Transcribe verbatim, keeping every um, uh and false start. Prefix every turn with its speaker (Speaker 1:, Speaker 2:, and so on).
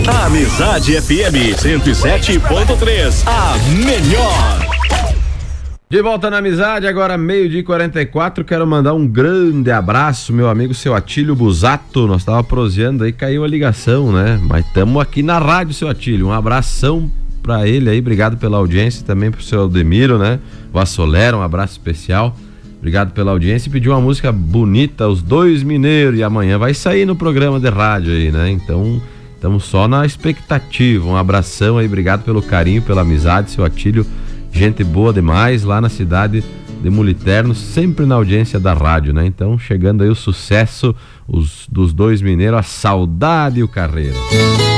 Speaker 1: Amizade F M cento e sete ponto três, a melhor.
Speaker 2: De volta na Amizade, agora meio-dia e quarenta e quatro. Quero mandar um grande abraço, meu amigo seu Atílio Busato. Nós tava proseando aí, caiu a ligação, né? Mas estamos aqui na rádio, seu Atílio. Um abração pra ele aí, obrigado pela audiência, também pro seu Aldemiro, né? Vassolera, um abraço especial. Obrigado pela audiência e pediu uma música bonita, Os Dois Mineiros, e amanhã vai sair no programa de rádio aí, né? Então, estamos só na expectativa. Um abração aí, obrigado pelo carinho, pela amizade, seu Atílio. Gente boa demais lá na cidade de Muliterno, sempre na audiência da rádio, né? Então, chegando aí o sucesso os, dos Dois Mineiros, a saudade e o Carreiro.